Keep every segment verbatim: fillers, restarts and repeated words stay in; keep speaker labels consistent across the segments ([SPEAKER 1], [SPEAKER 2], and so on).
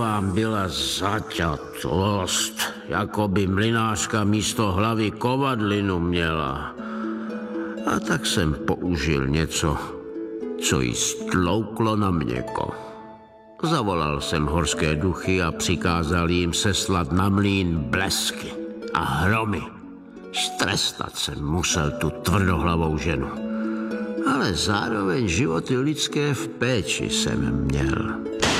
[SPEAKER 1] vám byla zaťatlost, jako by mlynářka místo hlavy kovadlinu měla. A tak jsem použil něco, co jí stlouklo na měko. Zavolal jsem horské duchy a přikázal jim seslat na mlýn blesky a hromy. Strestat jsem musel tu tvrdohlavou ženu. Ale zároveň životy lidské v péči jsem měl.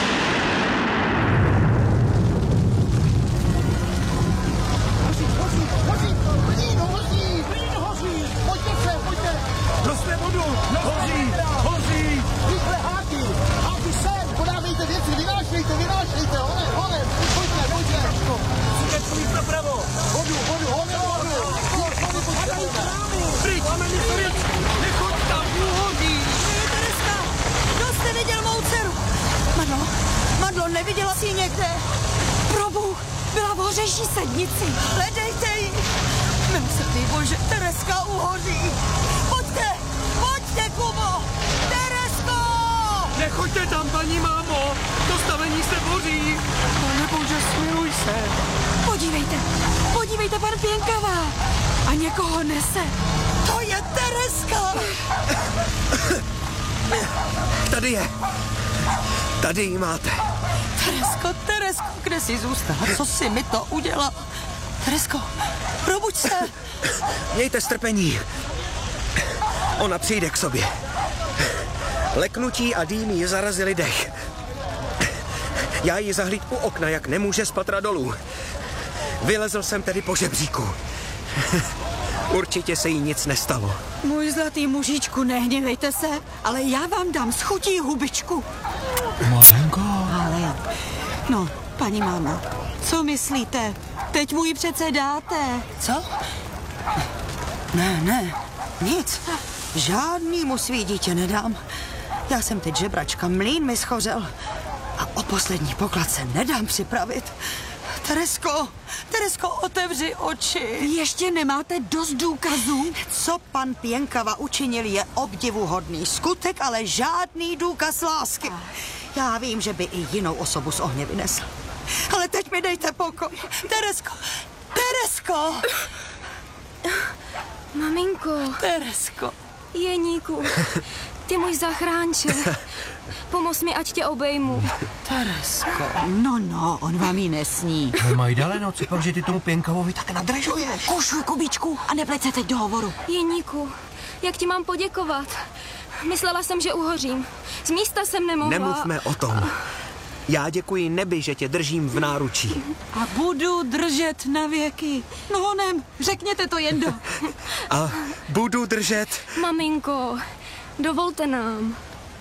[SPEAKER 2] Neviděla jsi ji někde? Probůh, byla v hořejší sednici. Hledejte ji. Milosrdný Bože, Tereska uhoří. Pojďte, pojďte, Kubo. Teresko!
[SPEAKER 3] Nechoďte tam, paní mámo. To stavení se boří. Pane Bože, smiluj se.
[SPEAKER 2] Podívejte, podívejte, pan Pěnkava. A někoho nese. To je Tereska.
[SPEAKER 3] Tady je. Tady ji máte.
[SPEAKER 2] Teresko, Teresko, kde jsi zůstala? Co jsi mi to udělal? Teresko, probuď se.
[SPEAKER 3] Mějte strpení. Ona přijde k sobě. Leknutí a dým ji zarazili dech. Já ji zahlíd u okna, jak nemůže z patra dolů. Vylezl jsem tedy po žebříku. Určitě se jí nic nestalo.
[SPEAKER 2] Můj zlatý mužičku, nehněvejte se, ale já vám dám s chutí hubičku.
[SPEAKER 3] Malenko.
[SPEAKER 2] Ale jak? No, paní máma, co myslíte? Teď mu ji přece dáte. Co? Ne, ne, nic. Žádnýmu svý dítě nedám. Já jsem teď žebračka, mlýn mi schořel. A o poslední poklad se nedám připravit. Teresko, Teresko, otevři oči. Ještě nemáte dost důkazů? Co pan Pěnkava učinil, je obdivuhodný skutek, ale žádný důkaz lásky. Já vím, že by i jinou osobu z ohně vynesl. Ale teď mi dejte pokoj. Teresko, Teresko!
[SPEAKER 4] Maminko.
[SPEAKER 2] Teresko.
[SPEAKER 4] Jeníku, ty můj zachránče. Pomoz mi, ať tě obejmu.
[SPEAKER 2] Teresko. No, no, on vám ji nesní.
[SPEAKER 3] No, Majdaleno, co pak, že ty tomu Pěnkavovi tak nadržuješ?
[SPEAKER 2] Kušuj, Kubičku, a nepleť se teď do hovoru.
[SPEAKER 4] Jeníku, jak ti mám poděkovat? Myslela jsem, že uhořím. Z místa jsem nemohla.
[SPEAKER 3] Nemluvme o tom. Já děkuji nebi, že tě držím v náručí.
[SPEAKER 2] A budu držet na věky. No honem, řekněte to jen do.
[SPEAKER 3] A budu držet...
[SPEAKER 4] Maminko, dovolte nám.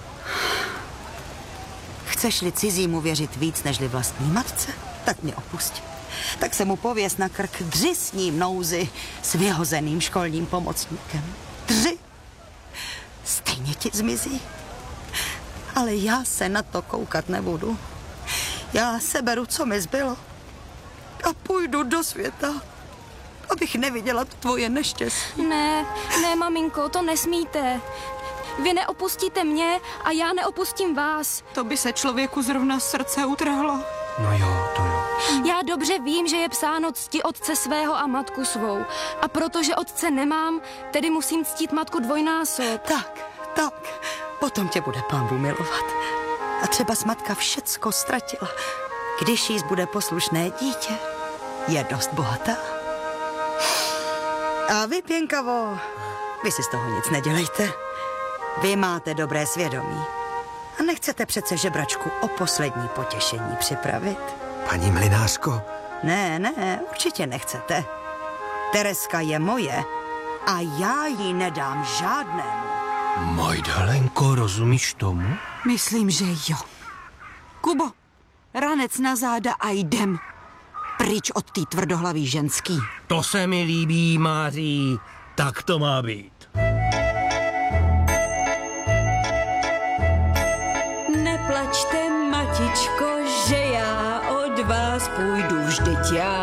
[SPEAKER 2] Chceš-li cizímu věřit víc nežli vlastní matce, tak mě opusť. Tak se mu pověs na krk, dři s ním nouzi s vyhozeným školním pomocníkem. Dři. Stejně ti zmizí. Ale já se na to koukat nebudu. Já seberu, co mi zbylo. A půjdu do světa, abych neviděla tvoje neštěstí.
[SPEAKER 4] Ne, ne, maminko, to nesmíte. Vy neopustíte mě a já neopustím vás.
[SPEAKER 2] To by se člověku zrovna srdce utrhlo.
[SPEAKER 3] No jo, to jo.
[SPEAKER 4] Já dobře vím, že je psáno cti otce svého a matku svou. A protože otce nemám, tedy musím ctít matku dvojnásob.
[SPEAKER 2] Tak, tak, potom tě bude Pán Bůh milovat. A třeba matka všecko ztratila. Když jí bude poslušné dítě, je dost bohatá. A vy, Pěnkavo, vy si z toho nic nedělejte. Vy máte dobré svědomí. A nechcete přece žebračku o poslední potěšení připravit?
[SPEAKER 3] Paní mlynářko.
[SPEAKER 2] Ne, ne, určitě nechcete. Tereska je moje a já ji nedám žádnému.
[SPEAKER 3] Majdalenko, rozumíš tomu?
[SPEAKER 2] Myslím, že jo. Kubo, ranec na záda a jdem. Pryč od té tvrdohlavý ženský.
[SPEAKER 5] To se mi líbí, Máří. Tak to má být.
[SPEAKER 6] Neplačte, matičko, že já od vás půjdu, vždyť já